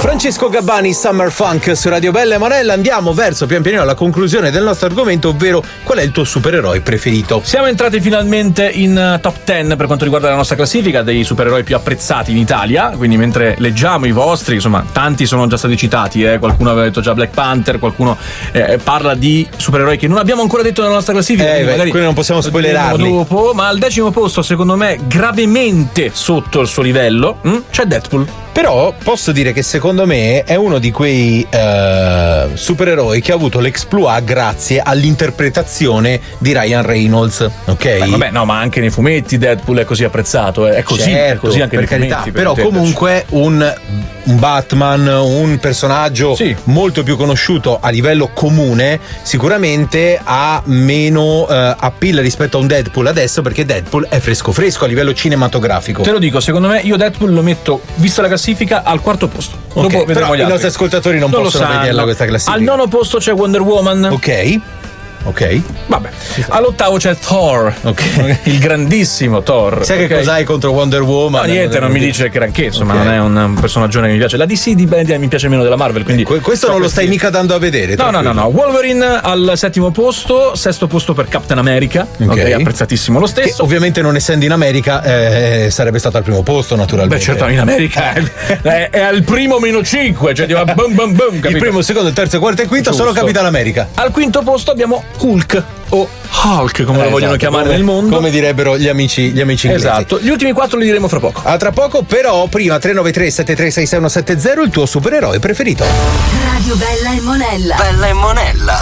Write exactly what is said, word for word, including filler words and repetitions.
Francesco Gabbani, Summer Funk su Radio Bella e Monella. Andiamo verso pian pianino alla conclusione del nostro argomento, ovvero qual è il tuo supereroe preferito? Siamo entrati finalmente in top dieci per quanto riguarda la nostra classifica dei supereroi più apprezzati in Italia, quindi mentre leggiamo i vostri, insomma, tanti sono già stati citati, eh? Qualcuno aveva detto già Black Panther, qualcuno eh, parla di supereroi che non abbiamo ancora detto nella nostra classifica, eh, quindi, beh, magari quindi non possiamo spoilerarli dopo, ma al decimo posto, secondo me, gravemente sotto il suo livello, hm? c'è Deadpool. Però posso dire che secondo me è uno di quei uh, supereroi che ha avuto l'exploit grazie all'interpretazione di Ryan Reynolds, ok? Beh, vabbè, no, ma anche nei fumetti Deadpool è così apprezzato, è così, certo, è così anche per nei carità, fumetti. Per però comunque un, un Batman, un personaggio sì. molto più conosciuto a livello comune, sicuramente ha meno uh, appeal rispetto a un Deadpool adesso, perché Deadpool è fresco fresco a livello cinematografico. Te lo dico, secondo me io Deadpool lo metto, vista la classifica, al quarto posto. Okay, Dopo vedremo però gli i altri. nostri ascoltatori non, non possono vederla questa classifica. Al nono posto c'è Wonder Woman. Ok. Ok. Vabbè. All'ottavo c'è Thor. Ok. Il grandissimo Thor. Sai okay. che cos'hai contro Wonder Woman? No, niente, non mi dice granché, insomma, okay. non è un, un personaggio che mi piace. La D C di Bendia mi piace meno della Marvel, quindi que- questo non lo stai mica dando a vedere. No, no, no, no. Wolverine al settimo posto, sesto posto per Captain America. Ok, okay, apprezzatissimo lo stesso. Che ovviamente non essendo in America eh, sarebbe stato al primo posto, naturalmente. Beh, certo, in America è, è al primo meno cinque, cioè boom, boom, boom, il primo, il secondo, il terzo, il quarto e il quinto Giusto. Solo Capitan America. Al quinto posto abbiamo Hulk o Hulk, come eh, lo vogliono esatto, chiamare come, nel mondo, come direbbero gli amici gli amici inglesi. Esatto, gli ultimi quattro li diremo fra poco. A tra poco, però prima tre nove tre sette tre sei sei uno sette zero il tuo supereroe preferito. Radio Bella e Monella. Bella e Monella.